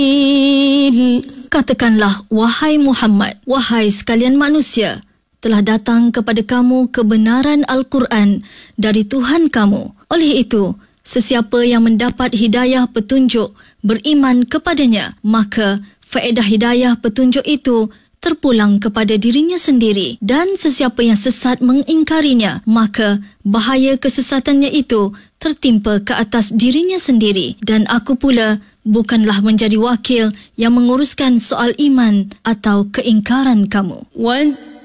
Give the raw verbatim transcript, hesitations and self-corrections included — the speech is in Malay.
Katakanlah, wahai Muhammad, wahai sekalian manusia, telah datang kepada kamu kebenaran Al-Quran dari Tuhan kamu. Oleh itu, sesiapa yang mendapat hidayah petunjuk beriman kepadanya, maka faedah hidayah petunjuk itu terpulang kepada dirinya sendiri, dan sesiapa yang sesat mengingkarinya, maka bahaya kesesatannya itu tertimpa ke atas dirinya sendiri. Dan aku pula bukanlah menjadi wakil yang menguruskan soal iman atau keingkaran kamu.